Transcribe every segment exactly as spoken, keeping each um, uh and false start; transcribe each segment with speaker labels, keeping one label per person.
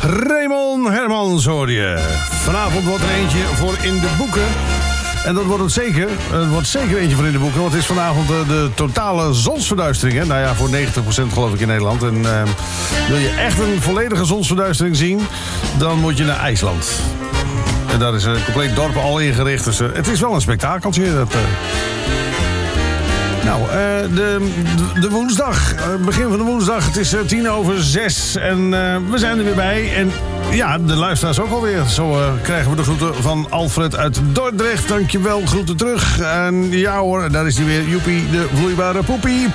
Speaker 1: Raymond Hermans hoor je. Vanavond wordt er eentje voor in de boeken. En dat wordt het zeker. Het wordt zeker eentje voor in de boeken. Want het is vanavond de, de totale zonsverduistering. Hè? Nou ja, voor negentig procent geloof ik in Nederland. En uh, wil je echt een volledige zonsverduistering zien, dan moet je naar IJsland. En daar is een compleet dorp al ingericht. Dus uh, het is wel een spektakeltje. Dat, uh... Nou, uh, de, de, de woensdag. Uh, begin van de woensdag. Het is uh, tien over zes. En uh, we zijn er weer bij. En ja, de luisteraars ook alweer. Zo uh, krijgen we de groeten van Alfred uit Dordrecht. Dankjewel, groeten terug. En ja hoor, daar is hij weer. Joepie, de vloeibare poepie.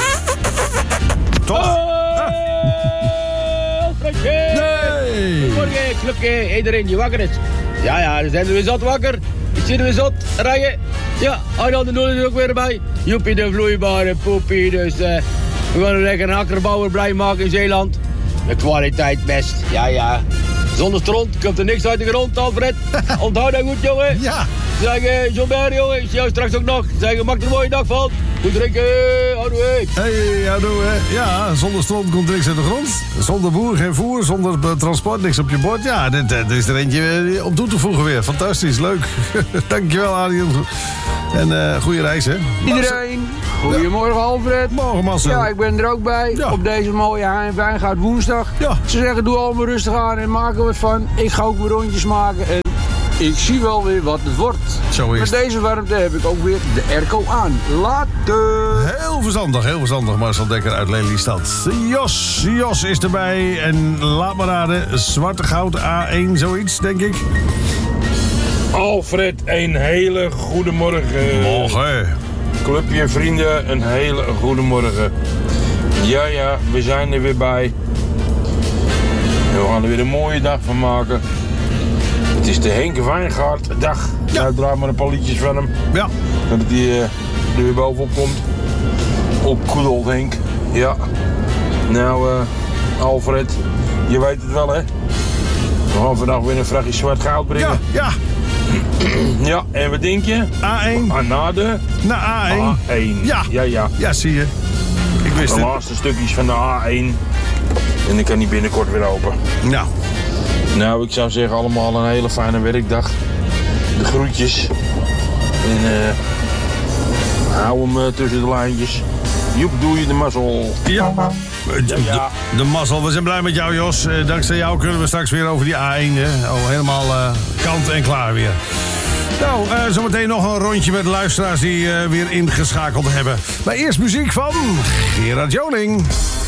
Speaker 1: Toch?
Speaker 2: Oh, Alfredje!
Speaker 1: Nee!
Speaker 2: Goedemorgen, clubje. Iedereen die wakker is. Ja, ja, dan zijn we weer zat wakker. Ik zit er weer zat rijden. Ja, Arjan de Nul is er ook weer erbij. Joepie, de vloeibare poepie. Dus uh, we gaan een lekker een akkerbouwer blij maken in Zeeland. Met kwaliteit best. Ja, ja. Zonder stront komt er niks uit de grond, Alfred. Onthoud dat goed, jongen.
Speaker 1: Ja.
Speaker 2: Zeg, uh, Jean-Bert, jongen. Ik zie jou straks ook nog. Zeg, maak er een mooie dag van. Goed drinken. Houdoe.
Speaker 1: Hey, houdoe, hè. Ja, zonder stront komt er niks uit de grond. Zonder boer geen voer. Zonder transport niks op je bord. Ja, dit, dit is er eentje op toe te voegen weer. Fantastisch, leuk. Dankjewel, Arjen. En uh, goede reis, hè.
Speaker 3: Iedereen, goedemorgen Alfred.
Speaker 1: Morgen, Marcel.
Speaker 3: Ja, ik ben er ook bij.
Speaker 1: Ja.
Speaker 3: Op deze mooie Hein Wijngaard woensdag.
Speaker 1: Ja.
Speaker 3: Ze zeggen, doe allemaal rustig aan en maak er wat van. Ik ga ook weer rondjes maken en ik zie wel weer wat het wordt.
Speaker 1: Zo is
Speaker 3: Met
Speaker 1: het.
Speaker 3: deze warmte heb ik ook weer de airco aan. Later.
Speaker 1: Heel verstandig, heel verstandig, Marcel Dekker uit Lelystad. Jos, Jos is erbij. En laat maar raden, Zwarte Goud A één, zoiets, denk ik.
Speaker 4: Alfred, een hele goede morgen.
Speaker 1: Morgen.
Speaker 4: Clubje vrienden, een hele goede morgen. Ja, ja, we zijn er weer bij. We gaan er weer een mooie dag van maken. Het is de Henk Wijngaard dag.
Speaker 1: Ja.
Speaker 4: Nou, draai maar een paar liedjes van hem.
Speaker 1: Ja.
Speaker 4: Dat hij uh, er weer bovenop komt. Op good old Henk. Ja. Nou, uh, Alfred, je weet het wel, hè? We gaan vandaag weer een vrachtje zwart goud brengen.
Speaker 1: Ja, ja.
Speaker 4: Ja, en wat denk je?
Speaker 1: A één.
Speaker 4: Ah, na de
Speaker 1: Naar A één.
Speaker 4: A één.
Speaker 1: Ja.
Speaker 4: Ja, ja.
Speaker 1: Ja, zie je. Ik wist
Speaker 4: De
Speaker 1: het.
Speaker 4: laatste stukjes van de A één. En ik kan die binnenkort weer open.
Speaker 1: Nou,
Speaker 4: Nou, ik zou zeggen allemaal een hele fijne werkdag. De groetjes. En eh hou hem uh, tussen de lijntjes. Joep, doe je de mazzel.
Speaker 1: ja.
Speaker 4: Ja, ja.
Speaker 1: De, de mazzel, we zijn blij met jou, Jos. Eh, dankzij jou kunnen we straks weer over die A één. Hè. Al helemaal uh, kant en klaar weer. Nou, uh, zometeen nog een rondje met luisteraars die uh, weer ingeschakeld hebben. Maar eerst muziek van Gerard Joling.